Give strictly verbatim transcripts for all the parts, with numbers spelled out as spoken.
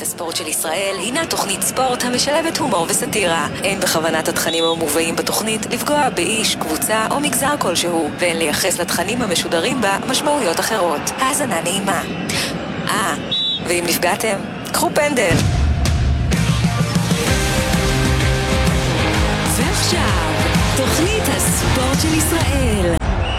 תוכנית הספורט של ישראל הינה תוכנית ספורט המשלבת הומור וסטירה. אין בכוונת התכנים המובאים בתוכנית לפגוע באיש, קבוצה או מגזר כלשהו, ואין לייחס לתכנים המשודרים בה משמעויות אחרות. האזנה נעימה. אה, ואם נפגעתם, קחו פנדל. ועכשיו, תוכנית הספורט של ישראל.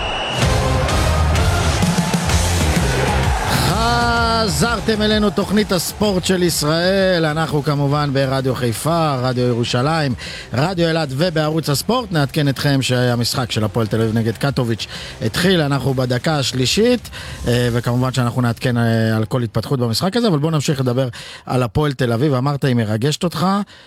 חזרתם אלינו תוכנית הספורט של ישראל, אנחנו כמובן ברדיו חיפה, רדיו ירושלים, רדיו אלעד ובערוץ הספורט. נעדכן אתכם שהמשחק של הפועל תל אביב נגד קטוביץ' התחיל, אנחנו בדקה השלישית, וכמובן שאנחנו נעדכן על כל התפתחות במשחק הזה, אבל בואו נמשיך לדבר על הפועל תל אביב. אמרת היא מרגשת אותך,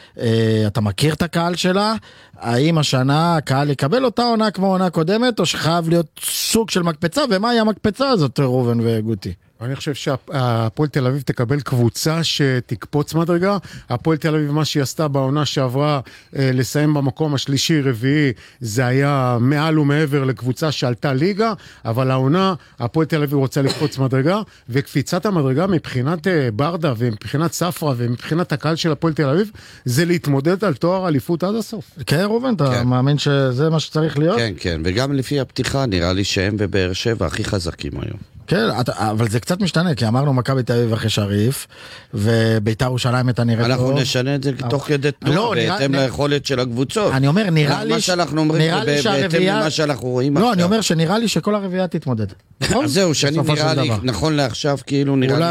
אתה מכיר את הקהל שלה, האם השנה הקהל יקבל אותה עונה כמו עונה קודמת, או שחייב להיות סוג של מקפצה, ומה היא המקפצה הזאת, ראובן וגוטי? אני חושב שהפועל תל אביב תקבל קבוצה שתקפוץ מדרגה. הפועל תל אביב, מה שהיא עשתה בעונה שעברה, לסיים במקום השלישי רביעי, זה היה מעל ומעבר לקבוצה שעלתה ליגה, אבל העונה, הפועל תל אביב רוצה לקפוץ מדרגה, וקפיצת המדרגה מבחינת ברדה ומבחינת ספרה ומבחינת הקהל של הפועל תל אביב, זה להתמודד על תואר אליפות עד הסוף. כן, ראובן, אתה מאמין שזה מה שצריך להיות? כן, כן, וגם לפי הפתיחה נראה לי שהם בבאר שבע הכי חזקים היום. כן, אבל זה קצת משתנה, כי אמרנו מכבי תל אביב אחרי שריף, וביתר ירושלים הייתה נראית אנחנו טוב. נשנה את זה תוך כדי תנועה, בהתאם ליכולת של הקבוצות. אני אומר, נראה לי... מה שאנחנו אומרים, בהתאם למה שאנחנו רואים עכשיו. לא, אני אומר שנראה לי שכל הרביעייה תתמודד. אז זהו, שאני נראה לי, נכון לעכשיו, כאילו נראה לי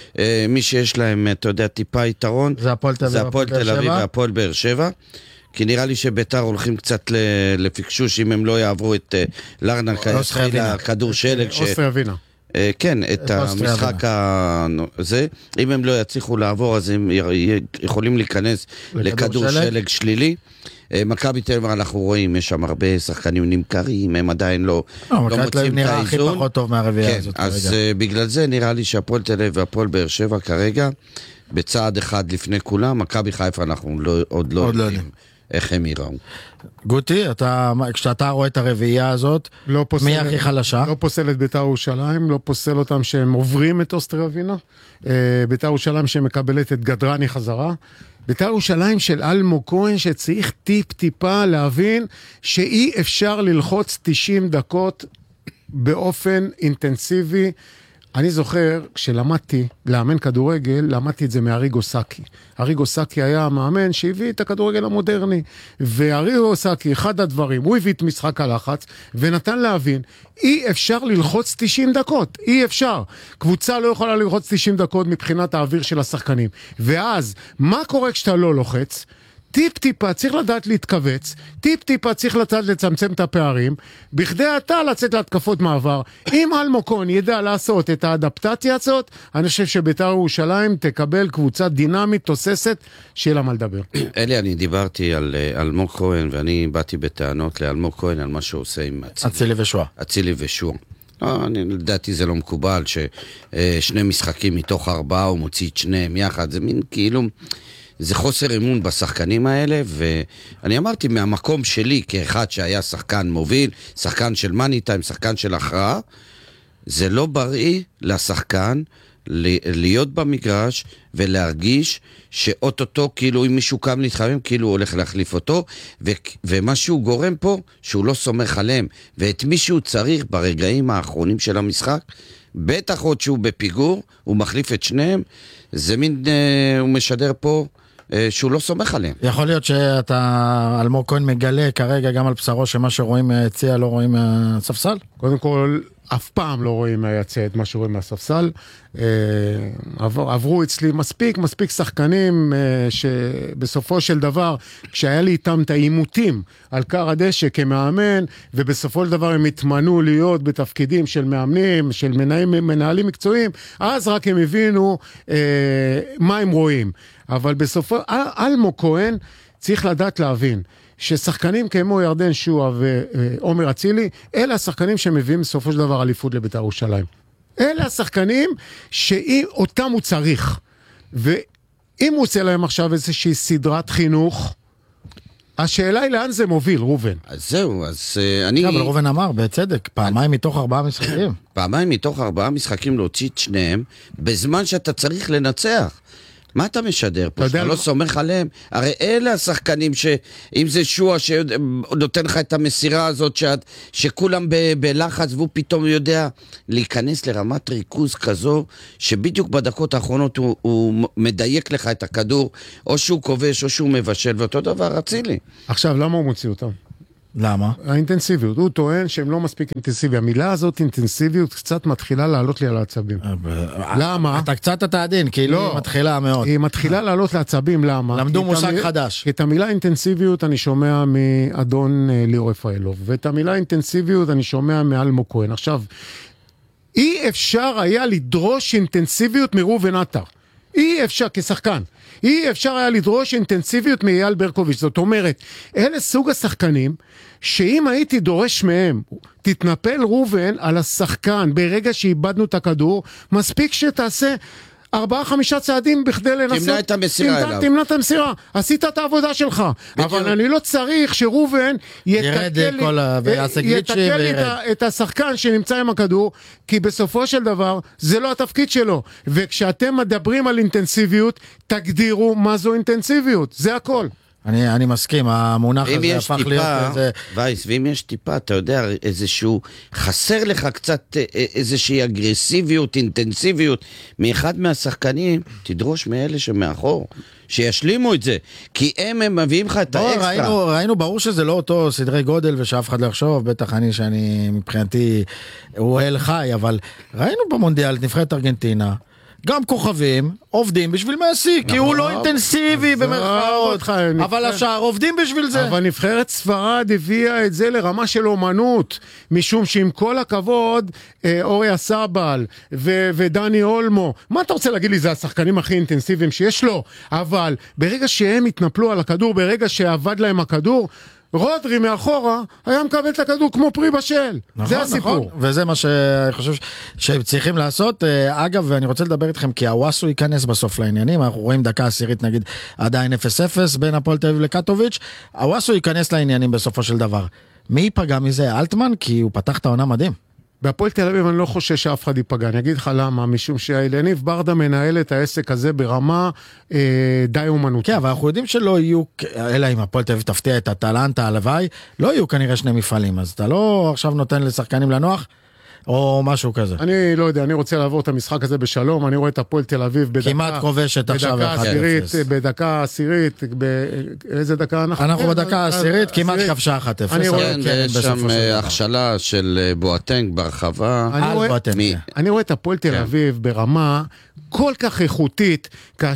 שמי שיש להם, אתה יודע, טיפה יתרון, זה הפועל תל אביב והפועל באר שבע. כי נראה לי שביתר הולכים קצת לפקשוש אם הם לא יעברו את לרנה כדור שלג. אוסטריה וינה. כן, את המשחק הזה. אם הם לא יצליחו לעבור, אז הם יכולים להיכנס לכדור שלג שלילי. מכבי תל אביב אנחנו רואים, יש שם הרבה שחקנים נמכרים, הם עדיין לא מוצאים את האיזון. הכי פחות טוב מהרביעייה הזאת. אז בגלל זה נראה לי שהפועל תל אביב והפועל באר שבע כרגע, בצעד אחד לפני כולם, מכבי חיפה אנחנו עוד לא יודעים איך הם יראו. גוטי, אתה, כשאתה רואה את הרביעייה הזאת, לא פוסל, מי הכי חלשה? לא פוסל את ביתר ירושלים, לא פוסל אותם שהם עוברים את אוסטריה ווינה, ביתר ירושלים שמקבלת את גדרני חזרה, ביתר ירושלים של אלמו כהן שצריך טיפ טיפה להבין שאי אפשר ללחוץ תשעים דקות באופן אינטנסיבי. אני זוכר, כשלמדתי לאמן כדורגל, למדתי את זה מאריגו סאקי. אריגו סאקי היה המאמן שהביא את הכדורגל המודרני, ואריגו סאקי, אחד הדברים, הוא הביא את משחק הלחץ, ונתן להבין, אי אפשר ללחוץ תשעים דקות, אי אפשר. קבוצה לא יכולה ללחוץ תשעים דקות מבחינת האוויר של השחקנים. ואז, מה קורה כשאתה לא לוחץ? טיפ טיפה צריך לדעת להתכווץ, טיפ טיפה צריך לדעת לצמצם את הפערים, בכדי אתה לצאת להתקפות מעבר. אם אלמו כהן ידע לעשות את האדפטציה הזאת, אני חושב שביתר ירושלים תקבל קבוצה דינמית, תוססת, שיהיה לה מה לדבר. אלי, אני דיברתי על אלמו כהן, ואני באתי בטענות לאלמו כהן על מה שהוא עושה עם אצילי ושועה. אצילי ושועה. לא, אני לדעתי זה לא מקובל, ששני משחקים מתוך ארבעה הוא מוציא את שניהם יחד, זה מין כאילו... זה חוסר אמון בשחקנים האלה, ואני אמרתי מהמקום שלי, כאחד שהיה שחקן מוביל, שחקן של מאני טיים, שחקן של הכרעה, זה לא בריא לשחקן להיות במגרש ולהרגיש שאוטוטו, כאילו אם מישהו קם להתחמם, כאילו הוא הולך להחליף אותו, ו- ומה שהוא גורם פה, שהוא לא סומך עליהם, ואת מי שהוא צריך ברגעים האחרונים של המשחק, בטח עוד שהוא בפיגור, הוא מחליף את שניהם, זה מין, אה, הוא משדר פה, שהוא לא סומך עליהם. יכול להיות שאתה, אלמוג כהן מגלה כרגע גם על בשרו שמה שרואים מהיציע לא רואים מהספסל? קודם כל, אף פעם לא רואים מהיציע את מה שרואים מהספסל. עבר, עברו אצלי מספיק, מספיק שחקנים שבסופו של דבר, כשהיה לי איתם את האימותים על קר הדשא כמאמן, ובסופו של דבר הם התמנו להיות בתפקידים של מאמנים, של מנהלים, מנהלים מקצועיים, אז רק הם הבינו מה הם רואים. אבל בסופו, אלמו כהן צריך לדעת להבין, ששחקנים כמו ירדן שועה ועומר אצילי, אלה השחקנים שמביאים בסופו של דבר אליפות לבית"ר ירושלים. אלה השחקנים שאותם הוא צריך. ואם הוא עושה להם עכשיו איזושהי סדרת חינוך, השאלה היא לאן זה מוביל, רובן. אז זהו, אז אני... אבל רובן אמר, בצדק, פעמיים מתוך ארבעה משחקים. פעמיים מתוך ארבעה משחקים להוציא את שניהם, בזמן שאתה צריך לנצח. מה אתה משדר פה? אתה יודע, לא סומך עליהם? הרי אלה השחקנים שאם זה שועה שנותן לך את המסירה הזאת שאת, שכולם ב, בלחץ והוא פתאום יודע להיכנס לרמת ריכוז כזו שבדיוק בדקות האחרונות הוא, הוא מדייק לך את הכדור, או שהוא כובש או שהוא מבשל, ואותו דבר רצילי. עכשיו, למה הוא מוציא אותם? למה? האינטנסיביות, הוא טוען שהם לא מספיק אינטנסיביים. המילה הזאת, אינטנסיביות, קצת מתחילה לעלות לי על העצבים. למה? אתה קצת אתה עדין, כי היא מתחילה מאוד. היא מתחילה לעלות לעצבים, למה? למדו מושג חדש. כי את המילה אינטנסיביות אני שומע מאדון ליאור רפאלוב, ואת המילה אינטנסיביות אני שומע מאלמוג כהן. עכשיו, אי אפשר היה לדרוש אינטנסיביות מראובן עטר. אי אפשר, כשחקן, אי אפשר היה לדרוש אינטנסיביות מאייל ברקוביץ'. זאת אומרת, אלה סוג השחקנים שאם הייתי דורש מהם, תתנפל ראובן על השחקן ברגע שאיבדנו את הכדור, מספיק שתעשה ארבעה חמישה צעדים בכדי לנסות. תמנע את המסירה אליו. תמנע את המסירה. עשית את העבודה שלך. אבל אני לא צריך שראובן יתקל לי את השחקן שנמצא עם הכדור, כי בסופו של דבר זה לא התפקיד שלו. וכשאתם מדברים על אינטנסיביות, תגדירו מה זו אינטנסיביות. זה הכל. אני, אני מסכים, המונח הזה הפך טיפה, להיות איזה... וייס, ואם יש טיפה, אתה יודע, איזשהו, חסר לך קצת איזושהי אגרסיביות, אינטנסיביות, מאחד מהשחקנים, תדרוש מאלה שמאחור, שישלימו את זה, כי הם, הם מביאים לך את האקסטרה. ראינו, ראינו, ברור שזה לא אותו סדרי גודל, ושאף אחד לא יחשוב, בטח אני, שאני מבחינתי, הוא אל חי, אבל ראינו במונדיאל את נבחרת ארגנטינה, גם כוכבים עובדים בשביל מסי, כי הוא לא אינטנסיבי במרכאות, אבל השאר עובדים בשביל זה. אבל נבחרת ספרד הביאה את זה לרמה של אומנות, משום שעם כל הכבוד, אוריה סבל ודני אולמו, מה אתה רוצה להגיד לי, זה השחקנים הכי אינטנסיביים שיש לו, אבל ברגע שהם התנפלו על הכדור, ברגע שעבד להם הכדור, רודרי מאחורה היה מקבל את הכדור כמו פרי בשל. נכון, זה הסיפור. נכון. וזה מה שאני חושב שהם צריכים לעשות. אגב, ואני רוצה לדבר איתכם, כי הוואסו ייכנס בסוף לעניינים. אנחנו רואים דקה עשירית, נגיד, עדיין אפס אפס בין הפועל תל אביב לקטוביץ'. הוואסו ייכנס לעניינים בסופו של דבר. מי ייפגע מזה? אלטמן? כי הוא פתח את העונה מדהים. בהפועל תל אביב אני לא חושש שאף אחד ייפגע, אני אגיד לך למה, משום שהיניב ברדה מנהל את העסק הזה ברמה אה, די אומנות. כן, אבל אנחנו יודעים שלא יהיו, אלא אם הפועל תל אביב תפתיע את הטלנטה, הלוואי, לא יהיו כנראה שני מפעלים, אז אתה לא עכשיו נותן לשחקנים לנוח, או משהו כזה. אני לא יודע, אני רוצה לעבור את המשחק הזה בשלום, אני רואה את הפועל תל אביב בדקה... כמעט כובשת עכשיו אחת אפס. בדקה עשירית, באיזה דקה אנחנו... אנחנו בדקה העשירית, כמעט כבשה אחת אפס. כן, ויש שם הכשלה של בואטנג ברחבה. אני רואה את הפועל תל אביב ברמה כל כך איכותית,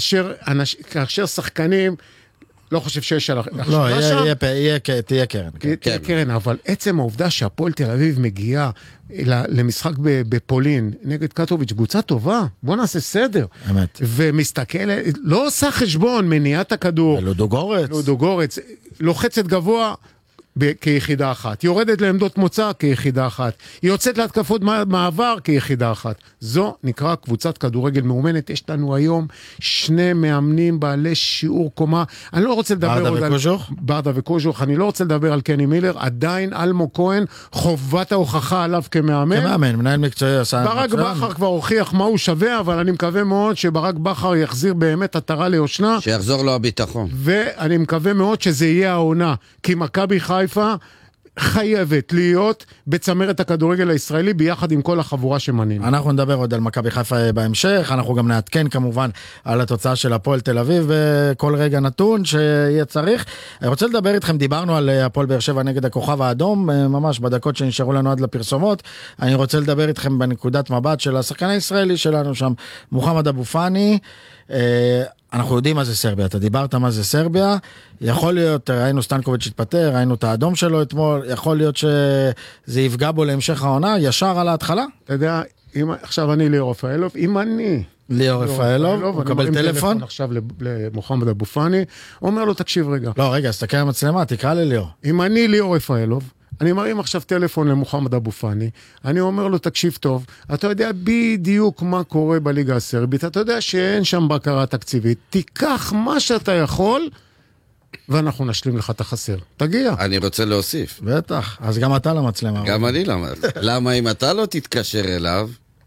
כאשר שחקנים... לא חושב שיש על... לא, תהיה קרן. תהיה קרן, אבל עצם העובדה שהפועל תל אביב מגיעה למשחק בפולין נגד קטוביץ', קבוצה טובה, בוא נעשה סדר. אמת. ומסתכל, לא עושה חשבון, מניעת הכדור. לודוגורץ. לודוגורץ, לוחצת גבוה כיחידה אחת, יורדת לעמדות מוצא כיחידה אחת, היא יוצאת להתקפות מעבר כיחידה אחת. זו נקרא קבוצת כדורגל מאומנת. יש לנו היום שני מאמנים בעלי שיעור קומה. אני לא רוצה לדבר ברדה וקוז'וך? על... ברדה וקוז'וך. אני לא רוצה לדבר על קני מילר. עדיין אלמוג כהן, חובת ההוכחה עליו כמאמן. כמאמן, מנהל מקצועי עשה... ברק בכר כבר הוכיח מה הוא שווה, אבל אני מקווה מאוד שברק בכר יחזיר באמת עטרה ליושנה. שיחזור לו הביטחון. ואני מקווה מאוד שזה יהיה העונה, כי מכבי חיפה חייבת להיות בצמרת הכדורגל הישראלי ביחד עם כל החבורה שמנינו. אנחנו נדבר עוד על מכבי חיפה בהמשך, אנחנו גם נעדכן כמובן על התוצאה של הפועל תל אביב בכל רגע נתון שיהיה צריך. אני רוצה לדבר איתכם, דיברנו על הפועל באר שבע נגד הכוכב האדום, ממש בדקות שנשארו לנו עד לפרסומות. אני רוצה לדבר איתכם בנקודת מבט של השחקן הישראלי שלנו שם, מוחמד אבו פאני. אנחנו יודעים מה זה סרביה, אתה דיברת מה זה סרביה, יכול להיות, ראינו סטנקוביץ' התפטר, ראינו את האדום שלו אתמול, יכול להיות שזה יפגע בו להמשך העונה, ישר על ההתחלה? אתה יודע, אם, עכשיו אני ליאור רפאלוב, אם אני... ליאור רפאלוב, הוא מקבל טלפון? עכשיו למוחמד אבו פאני, אומר לו, תקשיב רגע. לא, רגע, אז תקרא המצלמה, תקרא לי ליאור. אם אני ליאור רפאלוב, אני מרים עכשיו טלפון למוחמד אבו פאני, אני אומר לו, תקשיב טוב, אתה יודע בדיוק מה קורה בליגה הסרבית, אתה יודע שאין שם בקרה תקציבית, תיקח מה שאתה יכול, ואנחנו נשלים לך את החסר. תגיע. אני רוצה להוסיף. בטח, אז גם אתה למצלמה. גם אני למה. למה אם אתה לא תתקשר אליו,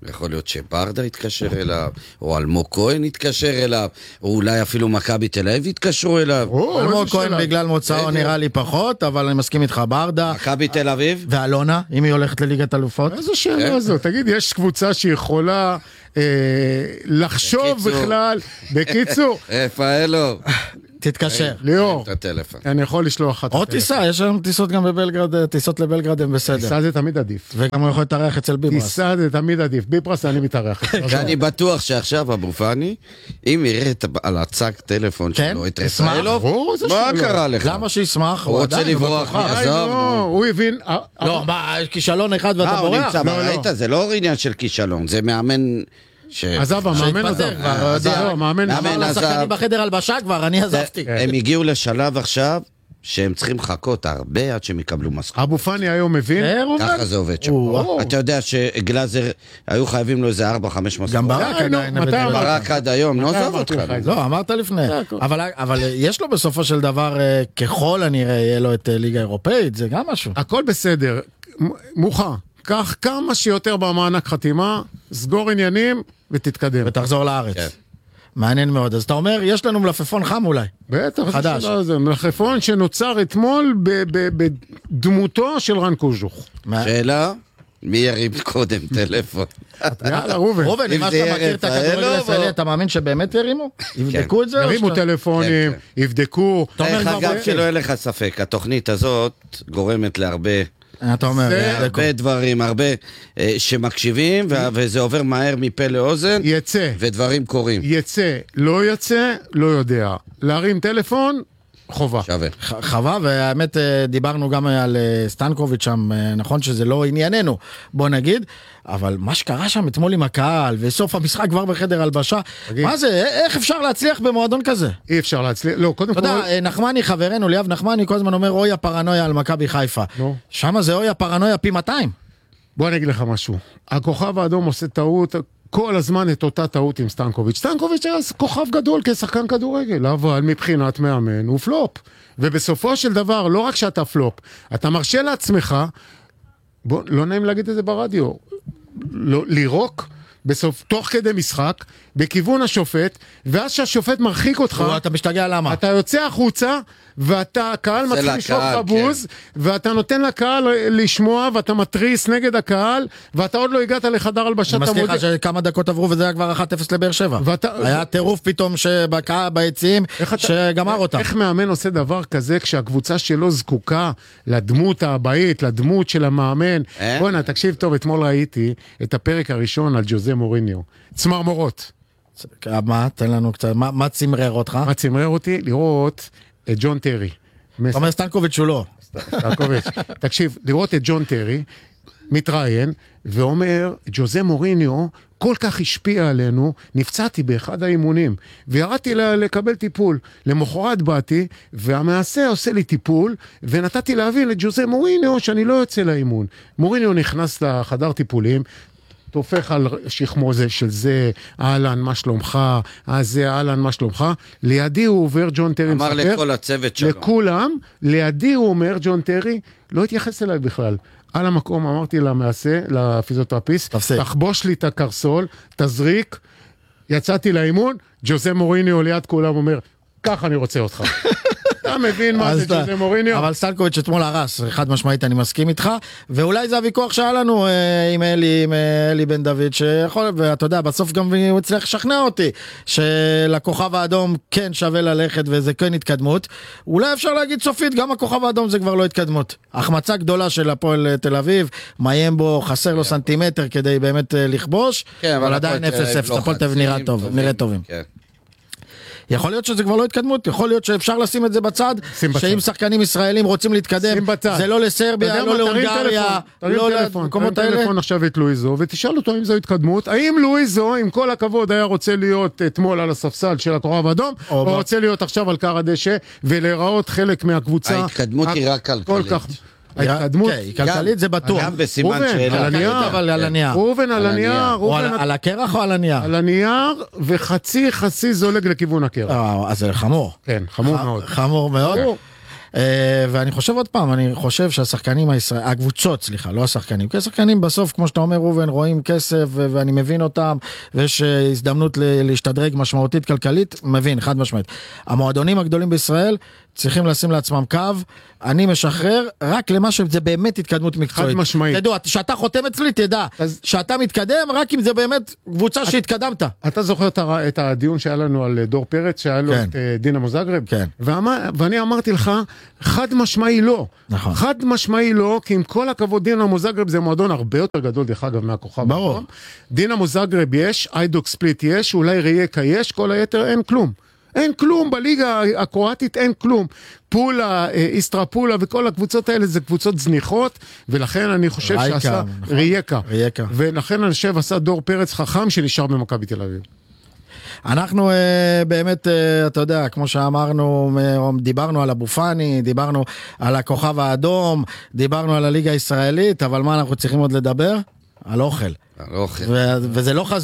יכול להיות שברדה יתקשר אליו, או אלמוג כהן יתקשר אליו, או אולי אפילו מכבי תל אביב יתקשרו אליו. אלמוג כהן בגלל מוצאו נראה לי פחות, אבל אני מסכים איתך, ברדה. מכבי תל אביב? ואלונה, אם היא הולכת לליגת אלופות? איזו שאלה זו, תגיד, יש קבוצה שיכולה לחשוב בכלל, בקיצור. רפאלו. תתקשר. ליאור, את הטלפון. אני יכול לשלוח לך. או טיסה, יש לנו טיסות גם בבלגרד, טיסות לבלגרד הם בסדר. טיסה זה תמיד עדיף. וגם הוא יכול להתארח אצל ביברס. טיסה זה תמיד עדיף. ביברס אני מתארח. ואני בטוח שעכשיו אבו פאני, אם יראה על הצג טלפון שלו את רפאלו, מה קרה לך? למה שישמח? הוא רוצה לברוח, עזוב. הוא הבין... לא, מה, כישלון אחד ואתה הוא בורח? נמצא בראית, זה לא עניין של כישלון, זה מאמן... עזב, המאמן עזב. המאמן אמר לשחקנים בחדר הלבשה כבר, אני עזבתי. הם הגיעו לשלב עכשיו שהם צריכים לחכות הרבה עד שהם יקבלו משכורת. אבו פאני היום מבין? ככה זה עובד שם. אתה יודע שגלאזר היו חייבים לו איזה ארבע חמש משכורות. גם ברק עדיין. ברק עד היום, לא עזוב אותך. לא, אמרת לפני. אבל יש לו בסופו של דבר, ככל הנראה, יהיה לו את ליגה אירופאית, זה גם משהו. הכל בסדר. מוכר. קח כמה שיותר במענק חתימה, סגור עניינים ותתקדם. ותחזור לארץ. מעניין מאוד. אז אתה אומר, יש לנו מלפפון חם אולי. בטח. חדש. זה מלפפון שנוצר אתמול בדמותו של רן קוז'וך. שאלה, מי ירים קודם טלפון? יאללה, רובן. רובן, אם אתה מכיר את הכדורגל הישראלי, אתה מאמין שבאמת ירימו? יבדקו את זה? ירימו טלפונים, יבדקו. איך אגב שלא יהיה לך ספק, התוכנית הזאת גורמת להרבה... אתה אומר, הרבה דברים, הרבה שמקשיבים, וזה עובר מהר מפה לאוזן, יצא, ודברים קורים. יצא, לא יצא, לא יודע. להרים טלפון, חובה. שווה. חובה, והאמת דיברנו גם על סטנקוביץ' שם, נכון שזה לא ענייננו, בוא נגיד, אבל מה שקרה שם אתמול עם הקהל, וסוף המשחק כבר בחדר הלבשה, מה זה, איך אפשר להצליח במועדון כזה? אי אפשר להצליח, לא, קודם כל... אתה יודע, נחמני, חברנו, ליאב נחמני, כל הזמן אומר, אוי הפרנויה על מכבי חיפה. שם זה אוי הפרנויה פי מאתיים. בוא אני אגיד לך משהו. הכוכב האדום עושה טעות... כל הזמן את אותה טעות עם סטנקוביץ'. סטנקוביץ' היה כוכב גדול כשחקן כדורגל, אבל מבחינת מאמן הוא פלופ. ובסופו של דבר, לא רק שאתה פלופ, אתה מרשה לעצמך, בוא, לא נעים להגיד את זה ברדיו, לא, לירוק בסוף, תוך כדי משחק, בכיוון השופט, ואז שהשופט מרחיק אותך, אתה משתגע למה? אתה יוצא החוצה, ואתה, הקהל מתחיל לשרוק בבוז, כן. ואתה נותן לקהל לשמוע, ואתה מטריס נגד הקהל, ואתה עוד לא הגעת לחדר הלבשת המודיע. אני מזכיר לך שכמה דקות עברו, וזה היה כבר אחת אפס לבאר שבע. ואתה... היה טירוף פתאום שבקעה ביציעים, שגמר אותה. איך מאמן עושה דבר כזה, כשהקבוצה שלו זקוקה לדמות הבאית, לדמות של המאמן? בוא'נה, תקשיב טוב, אתמול ראיתי את הפרק הראשון על ג'וזה מוריניו. צמרמורות. מה? תן לנו קצת, מה, מה צמרר אותך? מה צמרר אותי? לראות את ג'ון טרי. אתה אומר סטנקוביץ' הוא לא. סטנקוביץ'. תקשיב, לראות את ג'ון טרי, מתראיין, ואומר, ג'וזה מוריניו כל כך השפיע עלינו, נפצעתי באחד האימונים, וירדתי לקבל טיפול. למחרת באתי, והמעשה עושה לי טיפול, ונתתי להבין לג'וזה מוריניו שאני לא יוצא לאימון. מוריניו נכנס לחדר טיפולים, תופך על שכמו זה של זה, אהלן, מה שלומך, אז זה, אהלן, מה שלומך, לידי הוא עובר ג'ון טרי, אמר מספר, לכל הצוות שלו. לכולם, לידי הוא אומר ג'ון טרי, לא התייחס אליי בכלל. על המקום אמרתי למעשה, לפיזיותרפיסט, תחבוש לי את הקרסול, תזריק, יצאתי לאימון, ג'וזה מוריניו ליד כולם אומר, כך אני רוצה אותך. אתה מבין מה זה ג'וזה מוריניו? אבל סטנקוביץ' אתמול הרס, חד משמעית אני מסכים איתך, ואולי זה הוויכוח שהיה לנו עם אלי, עם אלי בן דוד, שיכול, ואתה יודע, בסוף גם הוא הצליח לשכנע אותי, שלכוכב האדום כן שווה ללכת, וזה כן התקדמות. אולי אפשר להגיד סופית, גם הכוכב האדום זה כבר לא התקדמות. החמצה גדולה של הפועל תל אביב, מאיים בו, חסר לו סנטימטר כדי באמת לכבוש, אבל עדיין אפס אפס, הפועל תל אביב נראה טוב, נראה טובים. יכול להיות שזה כבר לא התקדמות, יכול להיות שאפשר לשים את זה בצד, שאם שחקנים ישראלים רוצים להתקדם, זה לא לסרביה, לא להונגריה, לא למקומות האלה. תרים טלפון עכשיו את לואיזו, ותשאל אותו אם זו התקדמות, האם לואיזו, עם כל הכבוד, היה רוצה להיות אתמול על הספסל של הכוכב האדום, או רוצה להיות עכשיו על קר הדשא, ולהיראות חלק מהקבוצה. ההתקדמות היא רק כלכלית. ההתקדמות היא כלכלית, זה בטוח. גם בסימן שאלה. על הנייר. אבל על הנייר. רובן על הנייר. על הקרח או על הנייר? על הנייר, וחצי חצי זולג לכיוון הקרח. אז זה חמור. כן, חמור מאוד. חמור מאוד. ואני חושב עוד פעם, אני חושב שהשחקנים הישראלים, הקבוצות, סליחה, לא השחקנים, כי השחקנים בסוף, כמו שאתה אומר, רובן, רואים כסף, ואני מבין אותם, ויש הזדמנות להשתדרג משמעותית כלכלית, מבין, חד משמעית. המועדונים הגדולים בישראל צריכים לשים לעצמם קו, אני משחרר רק למה שזה באמת התקדמות מקצועית. חד משמעית. תדעו, שאתה חותם אצלי, תדע, אז... שאתה מתקדם, רק אם זה באמת קבוצה את... שהתקדמת. אתה זוכר את הדיון שהיה לנו על דור פרץ, שהיה לו כן. את דינמו זאגרב? כן. ואמר, ואני אמרתי לך, חד משמעי לא. נכון. חד משמעי לא, כי עם כל הכבוד דינמו זאגרב זה מועדון הרבה יותר גדול, דרך אגב, מהכוכב. ברור. דינמו זאגרב יש, איידוק ספליט יש, אולי רייקה יש, כל היתר אין כלום. אין כלום, בליגה הקרואטית אין כלום. פולה, איסטרה פולה וכל הקבוצות האלה זה קבוצות זניחות, ולכן אני חושב רייקה, שעשה נכון. רייקה. רייקה. ולכן אני חושב עשה דור פרץ חכם שנשאר במכבי תל אביב. אנחנו באמת, אתה יודע, כמו שאמרנו, דיברנו על אבו פאני, דיברנו על הכוכב האדום, דיברנו על הליגה הישראלית, אבל מה אנחנו צריכים עוד לדבר? על אוכל. על אוכל. ו- וזה לא חז...